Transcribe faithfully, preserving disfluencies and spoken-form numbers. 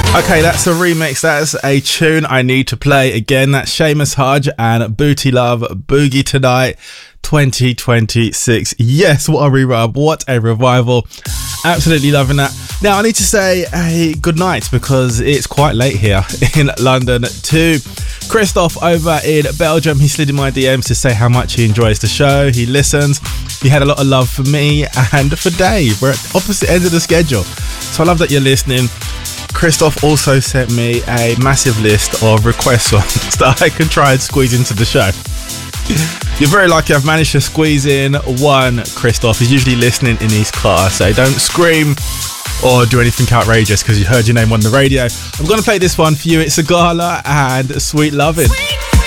Okay, that's a remix. That's a tune I need to play again. That's Seamus Hodge and Booty Love, Boogie Tonight twenty twenty-six. Yes, what a re-rub. What a revival. Absolutely loving that. Now, I need to say a good night because it's quite late here in London to Christoph over in Belgium. He slid in my D Ms to say how much he enjoys the show. He listens. He had a lot of love for me and for Dave. We're at opposite ends of the schedule. So I love that you're listening. Christoph also sent me a massive list of request songs that I can try and squeeze into the show. You're very lucky I've managed to squeeze in one, Christoph. He's usually listening in his car, so don't scream or do anything outrageous because you heard your name on the radio. I'm going to play this one for you. It's Sigala and Sweet Lovin'. Sweet